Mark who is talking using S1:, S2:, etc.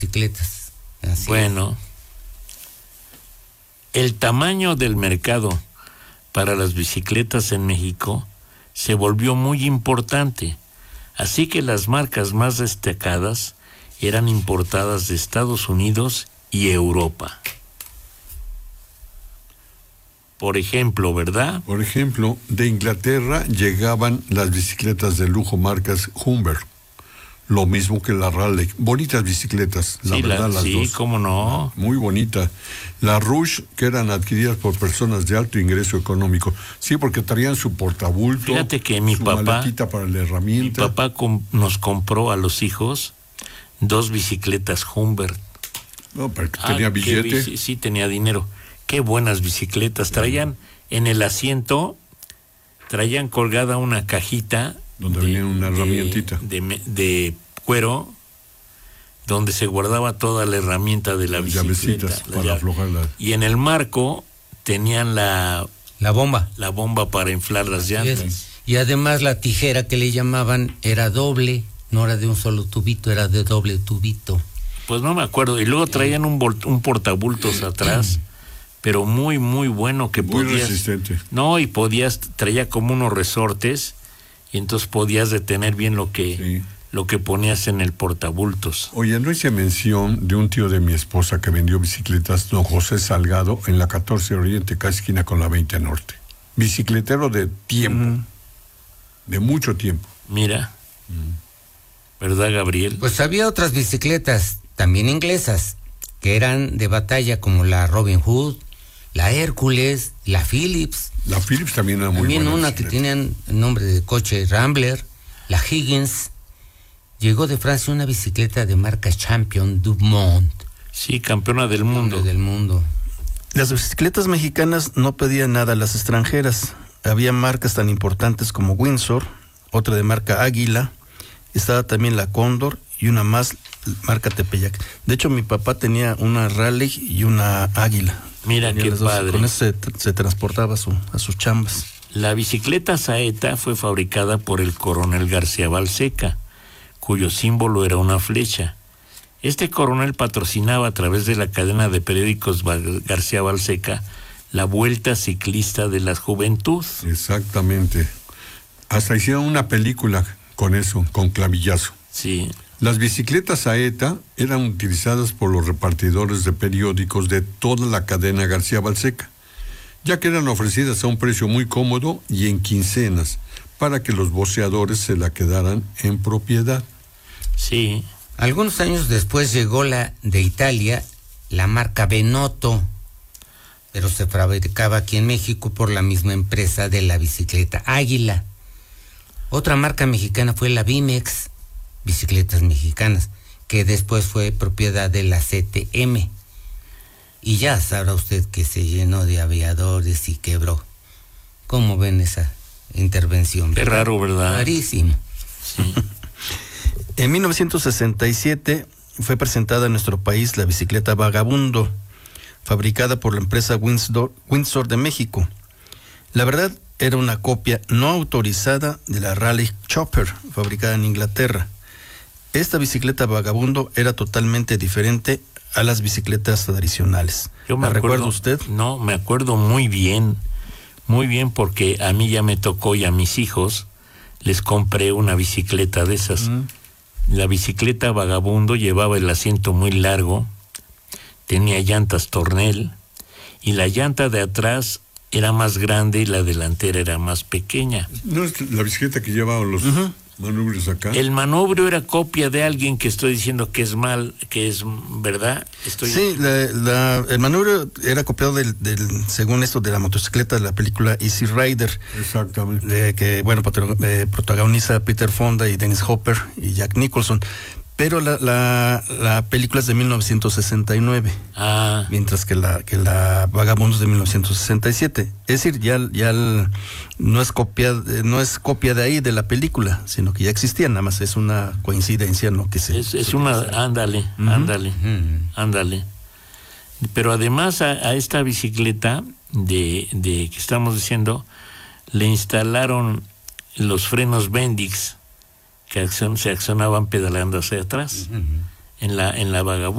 S1: bicicletas. Así
S2: bueno, el tamaño del mercado para las bicicletas en México se volvió muy importante, así que las marcas más destacadas eran importadas de Estados Unidos y Europa. Por ejemplo, ¿verdad?
S3: Por ejemplo, de Inglaterra llegaban las bicicletas de lujo marcas Humber. Lo mismo que la Raleigh. Bonitas bicicletas, la verdad, las dos.
S2: Sí, cómo no.
S3: Muy bonita. La Rouge, que eran adquiridas por personas de alto ingreso económico. Sí, porque traían su portabulto.
S2: Fíjate que mi papá,
S3: maletita para la herramienta.
S2: Mi papá nos compró a los hijos 2 bicicletas Humber.
S3: No, pero tenía billete.
S2: Sí, tenía dinero. Qué buenas bicicletas. Traían en el asiento, traían colgada una cajita
S3: donde venía una herramientita
S2: de cuero, donde se guardaba toda la herramienta de la bicicleta.
S3: Llavecitas para aflojarla.
S2: Y en el marco tenían la bomba para inflar las llantas.
S1: Y además la tijera que le llamaban era doble, no era de un solo tubito, era de doble tubito.
S2: Pues no me acuerdo. Y luego traían un portabultos atrás, pero muy, muy bueno, que
S3: muy
S2: podías...
S3: resistente.
S2: No, y traía como unos resortes, y entonces podías detener bien lo que ponías en el portabultos.
S3: Oye, no hice mención de un tío de mi esposa que vendió bicicletas, don José Salgado, en la 14 Oriente, casi esquina con la 20 Norte. Bicicletero de tiempo, de mucho tiempo.
S2: Mira, ¿verdad, Gabriel?
S1: Pues había otras bicicletas, también inglesas, que eran de batalla, como la Robin Hood, la Hércules, la Phillips.
S3: La Phillips también era muy buena.
S1: También una
S3: bicicleta.
S1: que tenían el nombre de coche Rambler, la Higgins. Llegó de Francia una bicicleta de marca Champion du Monde.
S2: Sí, campeona del mundo.
S4: Las bicicletas mexicanas no pedían nada a las extranjeras. Había marcas tan importantes como Windsor, otra de marca Águila, estaba también la Cóndor y una más marca Tepeyac. De hecho, mi papá tenía una Raleigh y una Águila.
S2: Mira qué padre.
S4: Con eso se transportaba a sus chambas.
S2: La bicicleta Saeta fue fabricada por el coronel García Balseca, cuyo símbolo era una flecha. Este coronel patrocinaba a través de la cadena de periódicos García Balseca la Vuelta Ciclista de la Juventud.
S3: Exactamente. Hasta hicieron una película con eso, con clavillazo.
S2: Sí.
S3: Las bicicletas Saeta eran utilizadas por los repartidores de periódicos de toda la cadena García Balseca, ya que eran ofrecidas a un precio muy cómodo y en quincenas, para que los voceadores se la quedaran en propiedad.
S2: Sí.
S1: Algunos años después llegó la de Italia, la marca Benotto, pero se fabricaba aquí en México por la misma empresa de la bicicleta Águila. Otra marca mexicana fue la Bimex, bicicletas mexicanas, que después fue propiedad de la CTM. Y ya sabrá usted que se llenó de aviadores y quebró. ¿Cómo ven esa intervención?
S2: Qué raro, ¿verdad?
S1: Rarísimo.
S2: Sí.
S4: En 1967 fue presentada en nuestro país la bicicleta Vagabundo, fabricada por la empresa Windsor de México. La verdad, era una copia no autorizada de la Raleigh Chopper, fabricada en Inglaterra. Esta bicicleta Vagabundo era totalmente diferente a las bicicletas tradicionales.
S2: ¿La
S4: recuerda usted?
S2: No, me acuerdo muy bien, porque a mí ya me tocó y a mis hijos les compré una bicicleta de esas. La bicicleta Vagabundo llevaba el asiento muy largo, tenía llantas Tornel, y la llanta de atrás era más grande y la delantera era más pequeña.
S3: ¿No es la bicicleta que llevaban los manubrios acá?
S2: El manubrio era copia de alguien que estoy diciendo que es ¿verdad?
S4: Sí, el manubrio era copiado del, según esto, de la motocicleta de la película Easy Rider.
S3: Exactamente.
S4: Que, bueno, protagoniza Peter Fonda y Dennis Hopper y Jack Nicholson. Pero la película es de 1969, mientras que la Vagabundo es de 1967. Es decir, ya no es copia de ahí de la película, sino que ya existía, nada más es una coincidencia, ¿no? Que
S2: es una, ándale. Pero además a esta bicicleta de que estamos diciendo, le instalaron los frenos Bendix, que se accionaban pedaleando hacia atrás. En la Vagabundo